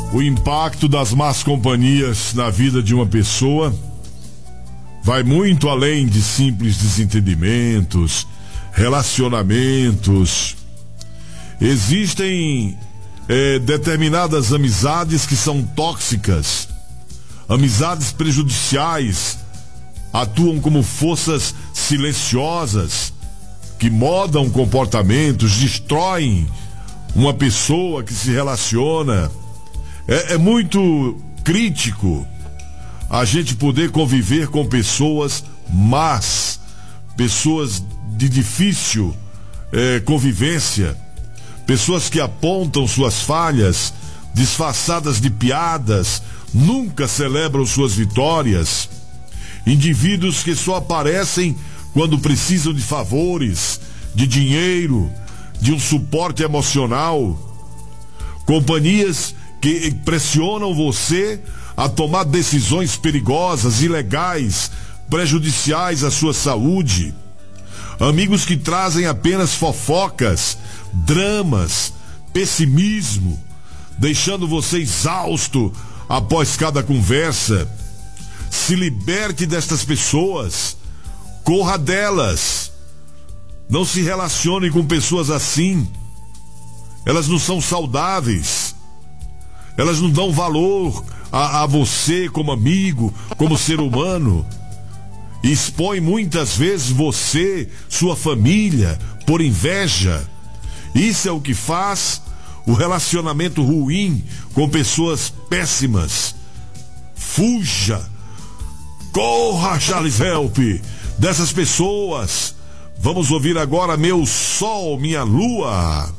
O impacto das más companhias na vida de uma pessoa vai muito além de simples desentendimentos, relacionamentos. Existem determinadas amizades que são tóxicas, amizades prejudiciais, atuam como forças silenciosas que modam comportamentos, destroem uma pessoa que se relaciona. É muito crítico a gente poder conviver com pessoas más, pessoas de difícil convivência, pessoas que apontam suas falhas disfarçadas de piadas, nunca celebram suas vitórias, indivíduos que só aparecem quando precisam de favores, de dinheiro, de um suporte emocional, companhias que pressionam você a tomar decisões perigosas, ilegais, prejudiciais à sua saúde. Amigos que trazem apenas fofocas, dramas, pessimismo, deixando você exausto após cada conversa. Se liberte destas pessoas, corra delas. Não se relacione com pessoas assim. Elas não são saudáveis. Elas não dão valor a você como amigo, como ser humano. E expõe muitas vezes você, sua família, por inveja. Isso é o que faz o relacionamento ruim com pessoas péssimas. Fuja, corra, Charles Help, dessas pessoas. Vamos ouvir agora Meu Sol, Minha Lua.